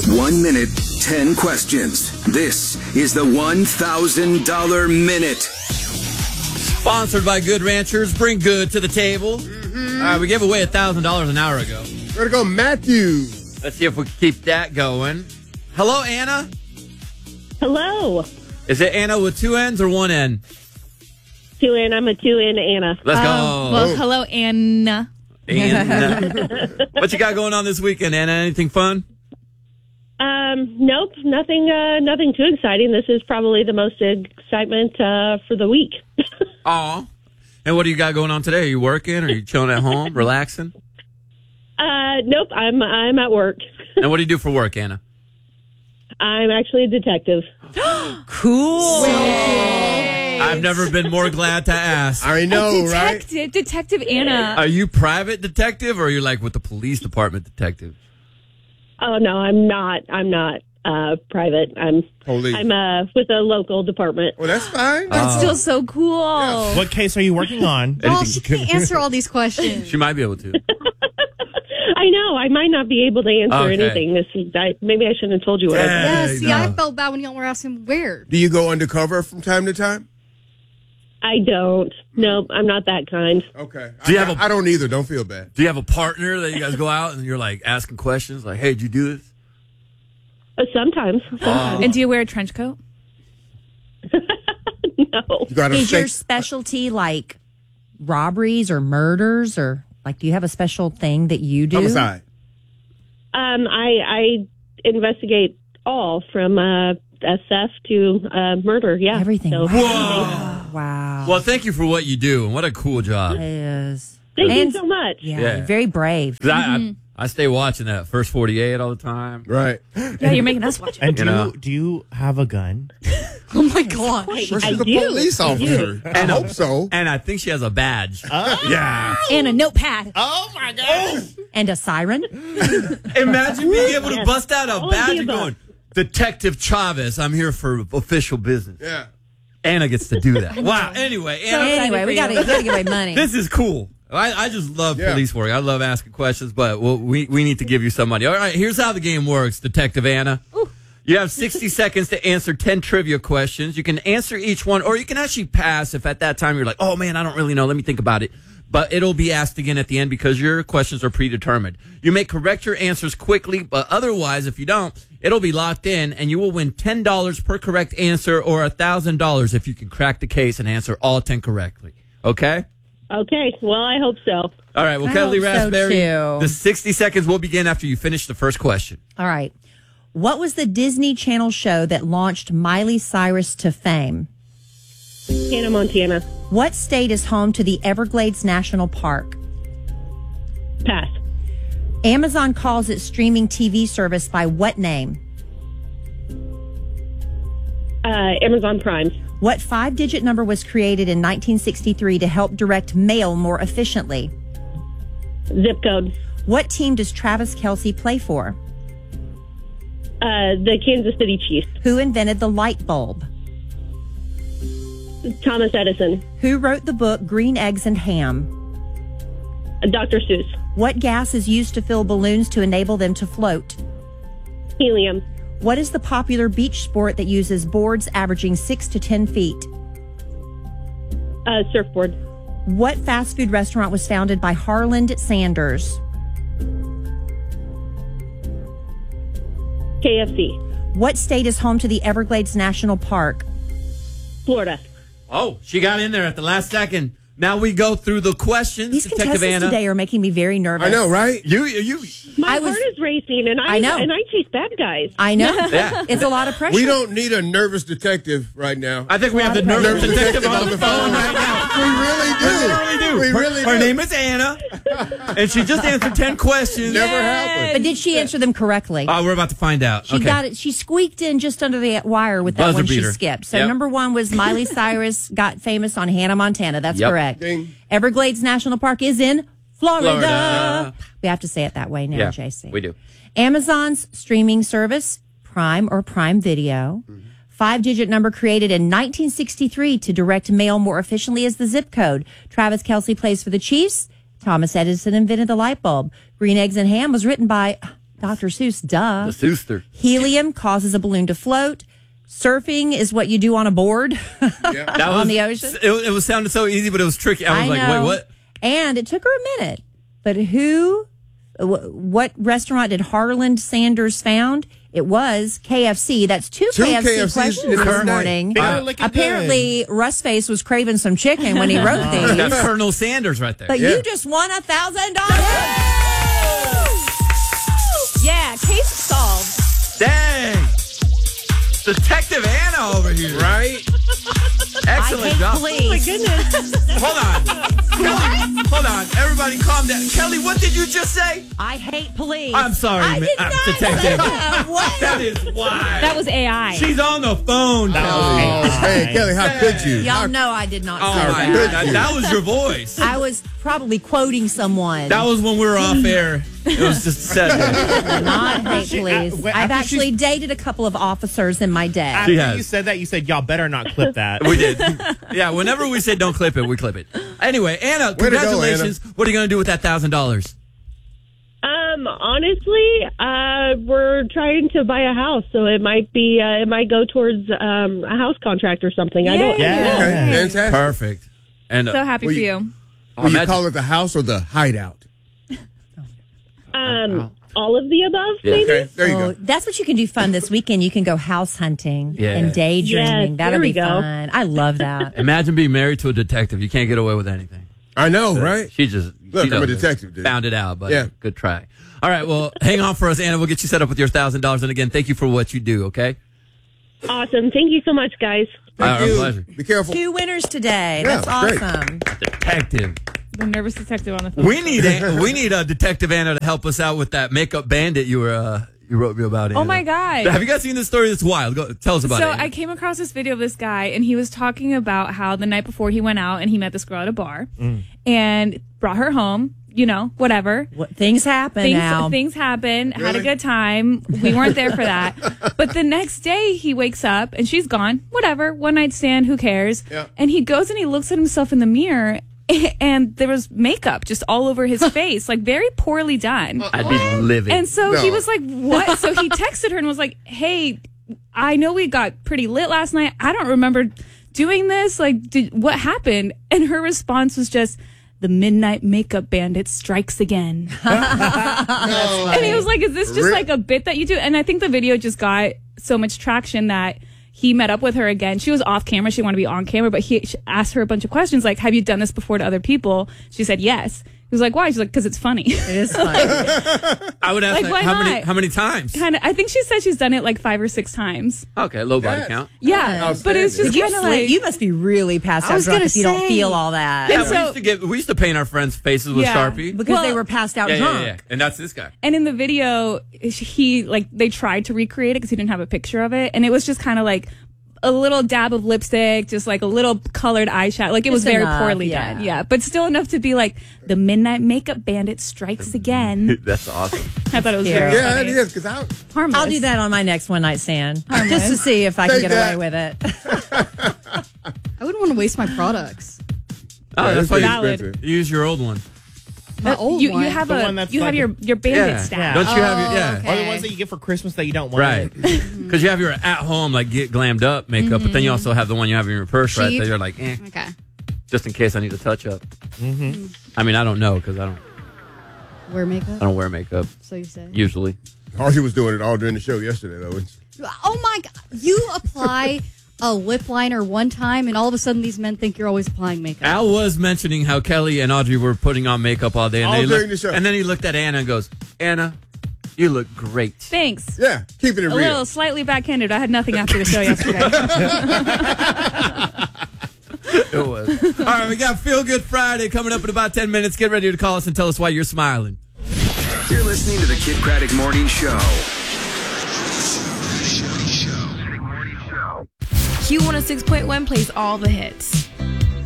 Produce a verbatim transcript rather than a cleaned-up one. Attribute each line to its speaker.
Speaker 1: One minute, ten questions. This is the one thousand dollars Minute.
Speaker 2: Sponsored by Good Ranchers. Bring good to the table. Mm-hmm. Uh, we gave away one thousand dollars an hour ago.
Speaker 3: Where to go, Matthew?
Speaker 2: Let's see if we can keep that going. Hello, Anna.
Speaker 4: Hello.
Speaker 2: Is it Anna with two N's or one N?
Speaker 4: Two N. I'm a two N Anna.
Speaker 2: Let's go.
Speaker 5: Um, well, hello, Anna.
Speaker 2: Anna. What you got going on this weekend, Anna? Anything fun?
Speaker 4: Um, nope, nothing. Uh, nothing too exciting. This is probably the most excitement uh, for the week.
Speaker 2: Aw. And what do you got going on today? Are you working? Or are you chilling at home, relaxing?
Speaker 4: Uh, nope. I'm I'm at work.
Speaker 2: And what do you do for work, Anna?
Speaker 4: I'm actually a detective.
Speaker 5: Cool.
Speaker 2: I've never been more glad to ask.
Speaker 3: I know, right?
Speaker 5: Detective, Detective Anna.
Speaker 2: Are you private detective or are you like with the police department detective?
Speaker 4: Oh no, I'm not. I'm not uh, private. I'm
Speaker 3: Police.
Speaker 4: I'm uh, with a local department.
Speaker 3: Well, that's fine.
Speaker 5: That's still so cool.
Speaker 6: What case are you working on?
Speaker 5: Oh, she can't answer all these questions.
Speaker 2: She might be able to.
Speaker 4: I know. I might not be able to answer
Speaker 2: Okay.
Speaker 4: anything. This is. I, maybe I shouldn't have told you what I said.
Speaker 5: Yeah,
Speaker 2: Hey,
Speaker 5: see,
Speaker 2: no.
Speaker 5: I felt bad when y'all were asking where.
Speaker 3: Do you go undercover from time to time?
Speaker 4: I don't. Nope. I'm not that kind.
Speaker 3: Okay.
Speaker 2: Do you
Speaker 3: I,
Speaker 2: have a-
Speaker 3: I don't either. Don't feel bad.
Speaker 2: Do you have a partner that you guys go out and you're like asking questions? Like, hey, did you do this?
Speaker 4: Uh, sometimes. sometimes.
Speaker 5: And do you wear a trench coat?
Speaker 4: No.
Speaker 3: You got to
Speaker 7: Is your
Speaker 3: shake.
Speaker 7: specialty like robberies or murders, or like do you have a special thing that you do?
Speaker 3: Homicide.
Speaker 4: Um, I I investigate all from uh, theft to uh, murder. Yeah,
Speaker 7: Everything.
Speaker 4: So,
Speaker 7: Wow. Wow.
Speaker 2: Well, thank you for what you do, and what a cool job.
Speaker 7: It is.
Speaker 4: thank
Speaker 7: And-
Speaker 4: you so much.
Speaker 7: Yeah,
Speaker 2: Yeah.
Speaker 7: you're very brave.
Speaker 2: 'Cause I, I, I stay watching that First forty-eight all the time.
Speaker 3: Right.
Speaker 5: Yeah, you're making us watch it.
Speaker 6: And do
Speaker 2: You
Speaker 6: you,
Speaker 2: know.
Speaker 6: do you have a gun?
Speaker 5: Oh, my God.
Speaker 4: I,
Speaker 3: Well,
Speaker 4: I
Speaker 3: she's a
Speaker 4: do.
Speaker 3: police
Speaker 4: I do.
Speaker 3: officer. I
Speaker 2: And, uh,
Speaker 3: hope so.
Speaker 2: And I think she has a badge. Yeah.
Speaker 7: And a notepad.
Speaker 6: Oh, my God.
Speaker 7: And a siren.
Speaker 2: Imagine being able to
Speaker 4: Yes.
Speaker 2: bust out a
Speaker 4: All of
Speaker 2: badge
Speaker 4: the
Speaker 2: and
Speaker 4: above.
Speaker 2: going, Detective Chavez, I'm here for official business.
Speaker 3: Yeah.
Speaker 2: Anna gets to do that. Wow. Anyway, Anna,
Speaker 7: Anyway, we got to give away money.
Speaker 2: this is cool. I, I just love
Speaker 3: Yeah.
Speaker 2: police work. I love asking questions, but well, we, we need to give you some money. All right, here's how the game works, Detective Anna. You have sixty seconds to answer ten trivia questions. You can answer each one, or you can actually pass if at that time you're like, oh, man, I don't really know. Let me think about it. But it'll be asked again at the end because your questions are predetermined. You may correct your answers quickly, but otherwise, if you don't, it'll be locked in, and you will win ten dollars per correct answer or one thousand dollars if you can crack the case and answer all ten correctly. Okay?
Speaker 4: Okay. Well, I hope so.
Speaker 2: All right. Well,
Speaker 7: I
Speaker 2: Kelly
Speaker 7: hope so,
Speaker 2: Raspberry,
Speaker 7: too.
Speaker 2: the sixty seconds will begin after you finish the first question.
Speaker 7: All right. What was the Disney Channel show that launched Miley Cyrus to fame?
Speaker 4: Hannah Montana.
Speaker 7: What state is home to the Everglades National Park?
Speaker 4: Pass.
Speaker 7: Amazon calls its streaming T V service by what name?
Speaker 4: Uh, Amazon Prime.
Speaker 7: What five-digit number was created in nineteen sixty-three to help direct mail more efficiently?
Speaker 4: Zip code.
Speaker 7: What team does Travis Kelce play for?
Speaker 4: Uh, the Kansas City Chiefs.
Speaker 7: Who invented the light bulb?
Speaker 4: Thomas Edison.
Speaker 7: Who wrote the book Green Eggs and Ham?
Speaker 4: Uh, Doctor Seuss.
Speaker 7: What gas is used to fill balloons to enable them to float?
Speaker 4: Helium.
Speaker 7: What is the popular beach sport that uses boards averaging six to ten feet?
Speaker 4: Uh, surfboard.
Speaker 7: What fast food restaurant was founded by Harland Sanders?
Speaker 4: K F C.
Speaker 7: What state is home to the Everglades National Park?
Speaker 4: Florida.
Speaker 2: Oh, she got in there at the last second. Now we go through the questions,
Speaker 7: These
Speaker 2: Detective
Speaker 7: contestants
Speaker 2: Anna.
Speaker 7: today are making me very nervous.
Speaker 3: I know, right?
Speaker 2: You, you,
Speaker 4: My
Speaker 7: I was-
Speaker 4: heart is racing, and I,
Speaker 7: I know.
Speaker 4: and I chase bad guys.
Speaker 7: I know.
Speaker 2: Yeah.
Speaker 7: It's a lot of pressure.
Speaker 3: We don't need a nervous detective right now.
Speaker 2: I think we have the
Speaker 7: Nervous
Speaker 2: nervous detective
Speaker 3: detective
Speaker 2: on the phone right now.
Speaker 3: We really do.
Speaker 2: We really do.
Speaker 3: We
Speaker 2: Her-
Speaker 3: really
Speaker 2: her,
Speaker 3: do.
Speaker 2: name is Anna, and she just answered ten questions.
Speaker 3: Never happened.
Speaker 7: But did she answer them correctly?
Speaker 2: Oh, we're about to find out.
Speaker 7: She
Speaker 2: okay.
Speaker 7: got it. She squeaked in just under the wire with that
Speaker 2: Buzzer
Speaker 7: one she
Speaker 2: beater.
Speaker 7: skipped. So
Speaker 2: Yep.
Speaker 7: number one was Miley Cyrus got famous on Hannah Montana. That's
Speaker 2: Yep.
Speaker 7: correct.
Speaker 3: Ding.
Speaker 7: Everglades National Park is in Florida.
Speaker 2: Florida.
Speaker 7: We have to say it that way now,
Speaker 2: Yeah,
Speaker 7: J C.
Speaker 2: we do.
Speaker 7: Amazon's streaming service, Prime or Prime Video.
Speaker 2: Mm-hmm.
Speaker 7: Five-digit number created in nineteen sixty-three to direct mail more efficiently is the zip code. Travis Kelce plays for the Chiefs. Thomas Edison invented the light bulb. Green Eggs and Ham was written by Doctor Seuss, duh.
Speaker 2: The Seuster.
Speaker 7: Helium causes a balloon to float. Surfing is what you do on a board
Speaker 2: That
Speaker 7: on
Speaker 2: was,
Speaker 7: the ocean.
Speaker 2: It, it was sounded so easy, but it was tricky. I was
Speaker 7: I
Speaker 2: like,
Speaker 7: know.
Speaker 2: wait, what?
Speaker 7: And it took her a minute. But who, wh- what restaurant did Harland Sanders found? It was K F C. That's two,
Speaker 3: Two
Speaker 7: K F C
Speaker 3: K F Cs
Speaker 7: questions
Speaker 3: in
Speaker 7: this
Speaker 3: one day.
Speaker 7: morning.
Speaker 6: Better looking
Speaker 7: Apparently, Russ Face was craving some chicken when he wrote these.
Speaker 2: That's Colonel Sanders right there.
Speaker 7: But
Speaker 3: Yeah.
Speaker 7: you just won a thousand dollars.
Speaker 5: Yeah, case solved.
Speaker 2: Dang. Detective Anna over here.
Speaker 3: Right?
Speaker 2: Excellent
Speaker 7: I hate
Speaker 2: job.
Speaker 7: police.
Speaker 5: Oh my goodness.
Speaker 2: Hold on. Kelly, hold on. Everybody calm down. Kelly, what did you just say?
Speaker 7: I hate police.
Speaker 2: I'm sorry,
Speaker 7: I
Speaker 2: ma-
Speaker 7: did
Speaker 2: uh,
Speaker 7: not say
Speaker 2: detective.
Speaker 7: that. What?
Speaker 2: That is why.
Speaker 5: That was A I.
Speaker 2: She's on the phone,
Speaker 6: That
Speaker 2: Kelly.
Speaker 6: was
Speaker 3: Oh, hey, Kelly, how could you? How-
Speaker 7: Y'all know I did not
Speaker 2: Oh,
Speaker 7: say
Speaker 2: my
Speaker 7: that.
Speaker 2: God. That, that was your voice.
Speaker 7: I was probably quoting someone.
Speaker 2: That was when we were off air. It was just said.
Speaker 7: not hate police.
Speaker 6: uh, well,
Speaker 7: I've
Speaker 6: after
Speaker 7: actually dated a couple of officers in my day.
Speaker 6: After
Speaker 2: She has.
Speaker 6: you said that, you said, y'all better not clip that.
Speaker 2: We did. Yeah, whenever we say don't clip it, we clip it. Anyway, Anna,
Speaker 3: Way to go,
Speaker 2: congratulations. What are you going to do with that one thousand dollars?
Speaker 4: Um, honestly, uh, we're trying to buy a house, so it might be, uh, it might go towards um, a house contract or something. I don't.
Speaker 6: Yeah.
Speaker 3: Okay, fantastic.
Speaker 2: Perfect. And uh,
Speaker 5: So happy
Speaker 3: Will
Speaker 5: for
Speaker 3: you-
Speaker 5: you.
Speaker 3: Will you
Speaker 2: imagine-
Speaker 3: call it the house or the hideout?
Speaker 4: Um, all of the above,
Speaker 2: Yeah.
Speaker 4: maybe.
Speaker 3: Okay, there you
Speaker 7: Oh,
Speaker 3: go.
Speaker 7: that's what you can do fun this weekend. You can go house hunting
Speaker 2: Yeah.
Speaker 7: and daydreaming.
Speaker 4: Yes,
Speaker 7: That'll
Speaker 4: there we
Speaker 7: be
Speaker 4: go.
Speaker 7: fun. I love that.
Speaker 2: imagine being married to a detective. You can't get away with anything.
Speaker 3: I know, right?
Speaker 2: She just
Speaker 3: Look,
Speaker 2: she
Speaker 3: I'm a
Speaker 2: knows it.
Speaker 3: detective, dude.
Speaker 2: Found it out, but
Speaker 3: Yeah.
Speaker 2: good try. All right, well, hang on for us, Anna. We'll get you set up with your one thousand dollars. And again, thank you for what you do, okay?
Speaker 4: Awesome. Thank you so much, guys.
Speaker 3: Thank
Speaker 2: Our
Speaker 3: you.
Speaker 2: pleasure.
Speaker 3: Be careful.
Speaker 7: Two winners today.
Speaker 3: Yeah,
Speaker 7: That's
Speaker 3: great.
Speaker 7: awesome.
Speaker 2: Detective.
Speaker 5: The nervous detective on the phone.
Speaker 2: We need a, we need a Detective Anna to help us out with that makeup bandit you were uh, you wrote me about. Anna.
Speaker 5: Oh my God.
Speaker 2: Have you guys seen this story? It's wild. Go, tell us about
Speaker 5: So
Speaker 2: it. Anna.
Speaker 5: I came across this video of this guy, and he was talking about how the night before he went out and he met this girl at a bar and brought her home. You know, whatever.
Speaker 7: What, things happen
Speaker 5: Things
Speaker 7: now.
Speaker 5: things happen. Had a
Speaker 3: Really?
Speaker 5: good time. We weren't there for that. But the next day he wakes up and she's gone. Whatever. One night stand. Who cares?
Speaker 3: Yeah.
Speaker 5: And he goes and he looks at himself in the mirror. And there was makeup just all over his face, like very poorly done.
Speaker 2: I'd be livid.
Speaker 5: And so
Speaker 3: No.
Speaker 5: he was like, what? So he texted her and was like, hey, I know we got pretty lit last night. I don't remember doing this. Like, did, what happened? And her response was just, the midnight makeup bandit strikes again. And he was like, is this just
Speaker 3: Rip.
Speaker 5: like a bit that you do? And I think the video just got so much traction that he met up with her again. She was off camera. She wanted to be on camera, but he asked her a bunch of questions like, have you done this before to other people? She said, yes. He was like, why? She's like, because it's funny.
Speaker 7: It is fun.
Speaker 2: I would ask
Speaker 5: Like,
Speaker 2: like,
Speaker 5: why
Speaker 2: how many
Speaker 5: not?
Speaker 2: how many times?
Speaker 5: kind of. I think she said she's done it like five or six times.
Speaker 2: Okay, low body
Speaker 3: Yes.
Speaker 2: count.
Speaker 5: Yeah, but it's just
Speaker 7: Did you
Speaker 5: kind of
Speaker 7: sleep?
Speaker 5: like
Speaker 7: You must be really passed
Speaker 5: I
Speaker 7: out
Speaker 5: was
Speaker 7: drunk
Speaker 5: gonna
Speaker 7: if you don't
Speaker 5: say.
Speaker 7: feel all that.
Speaker 2: Yeah,
Speaker 5: And
Speaker 2: we
Speaker 5: so-
Speaker 2: used to get we used to paint our friends' faces with
Speaker 5: Yeah.
Speaker 2: Sharpie.
Speaker 7: because
Speaker 5: Well-
Speaker 7: they were passed out
Speaker 2: yeah,
Speaker 7: drunk.
Speaker 2: yeah, yeah, and that's this guy.
Speaker 5: And in the video, he like they tried to recreate it because he didn't have a picture of it, and it was just kind of like a little dab of lipstick, just like a little colored eyeshadow. Like it was
Speaker 7: Just
Speaker 5: very
Speaker 7: enough,
Speaker 5: poorly
Speaker 7: yeah.
Speaker 5: done, yeah, but still enough to be like the midnight makeup bandit strikes again.
Speaker 2: That's awesome.
Speaker 5: I thought it was
Speaker 7: Yeah.
Speaker 5: very
Speaker 3: Yeah,
Speaker 5: funny.
Speaker 3: it is, because I,
Speaker 5: Harmless.
Speaker 7: I'll do that on my next one night stand, just to see if I can
Speaker 3: Take
Speaker 7: get
Speaker 3: that.
Speaker 7: away with it.
Speaker 8: I wouldn't want to waste my products.
Speaker 2: Oh,
Speaker 3: Yeah,
Speaker 2: that's
Speaker 3: it's
Speaker 2: why you
Speaker 5: valid.
Speaker 3: expensive.
Speaker 2: use your old one.
Speaker 8: My old
Speaker 5: you,
Speaker 8: one.
Speaker 5: you have
Speaker 6: The
Speaker 5: a
Speaker 6: one that's
Speaker 5: you have
Speaker 6: like
Speaker 5: your
Speaker 6: a-
Speaker 5: your bandit
Speaker 2: Yeah.
Speaker 5: staff.
Speaker 2: Don't you have your
Speaker 8: Oh,
Speaker 2: yeah?
Speaker 8: okay.
Speaker 6: Or the ones that you get for Christmas that you don't want.
Speaker 2: Right, because you have your at home like get glammed up makeup, but then you also have the one you have in your purse right
Speaker 8: Cheap.
Speaker 2: there. You're like, eh,
Speaker 8: Okay.
Speaker 2: just in case I need to touch up. Mm-hmm. I mean, I don't know because I don't
Speaker 8: Wear makeup.
Speaker 2: I don't wear makeup
Speaker 8: So you say.
Speaker 2: usually.
Speaker 3: Archie was doing it all during the show yesterday, though. It's-
Speaker 8: Oh my God! You apply a lip liner one time, and all of a sudden, these men think you're always applying makeup.
Speaker 2: Al was mentioning how Kelly and Audrey were putting on makeup all day, and
Speaker 3: All
Speaker 2: they
Speaker 3: during
Speaker 2: looked,
Speaker 3: the show.
Speaker 2: and then he looked at Anna and goes, "Anna, you look great."
Speaker 5: Thanks.
Speaker 3: Yeah, keeping it
Speaker 5: A
Speaker 3: real.
Speaker 5: little slightly backhanded. I had nothing after the show yesterday.
Speaker 2: It was. All right, we got Feel Good Friday coming up in about ten minutes. Get ready to call us and tell us why you're smiling.
Speaker 1: You're listening to the Kid Craddock Morning Show.
Speaker 9: Q one oh six point one plays all the hits.